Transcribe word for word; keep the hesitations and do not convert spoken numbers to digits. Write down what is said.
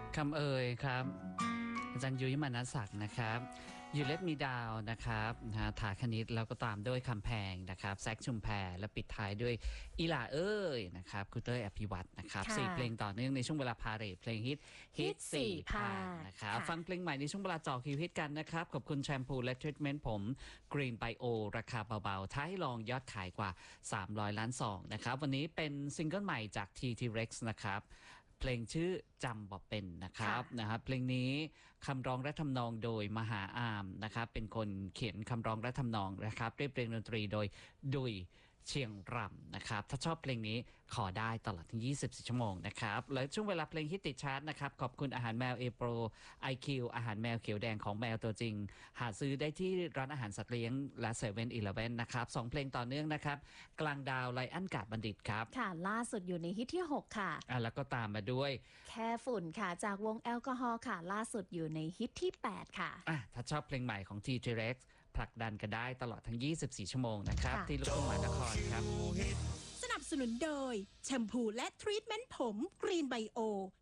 คำเอ่ยครับอาจารย์ยุ้ยมานัสศักดิ์นะครับยูเลตมีดาวนะครับนะถาคณิตแล้วก็ตามด้วยคำแพงนะครับแซกชุมแพรและปิดท้ายด้วยอีหลาเอ้ยนะครับคุณเต้ยอภิวัตรนะครับสี่เพลงต่อเนื่องในช่วงเวลาพาเรดเพลงฮิตฮิตสี่ผ่านนะครับฟังเพลงใหม่ในช่วงเวลาจ่อคิวฮิตกันนะครับขอบคุณแชมพูและทรีทเมนต์ผมกรีนไบโอราคาเบาๆท้าให้ลองยอดขายกว่าสามร้อยล้านซองนะครับวันนี้เป็นซิงเกิลใหม่จาก ที ที Rex นะครับเพลงชื่อจำบ่เป็นนะครับนะครับเพลงนี้คำร้องและทำนองโดยมหาอามนะครับเป็นคนเขียนคำร้องและทำนองนะครับเรียบเรียงดนตรีโดยดุยเชียงรำนะครับถ้าชอบเพลงนี้ขอได้ตลอดทั้งยี่สิบสี่ชั่วโมงนะครับและช่วงเวลาเพลงฮิตติดชาร์ตนะครับขอบคุณอาหารแมวเอโปร ไอ คิว อาหารแมวเขียวแดงของแมวตัวจริงหาซื้อได้ที่ร้านอาหารสัตว์เลี้ยงและเซเว่นอีเลฟเว่นนะครับสองเพลงต่อเนื่องนะครับกลางดาวไลอ้อนกาดบัณฑิตครับค่ะล่าสุดอยู่ในฮิตที่หกค่ะอ่ะแล้วก็ตามมาด้วยแค่ฝุ่นค่ะจากวงแอลกอฮอล์ค่ะล่าสุดอยู่ในฮิตที่แปดค่ะอ่ะถ้าชอบเพลงใหม่ของ ที ที Rex ผลักดันกันได้ตลอดทั้งยี่สิบสี่ชั่วโมงนะครับที่ลูกทุ่งมหานครครับสนับสนุนโดยแชมพูและทรีทเมนต์ผมกรีนไบโอ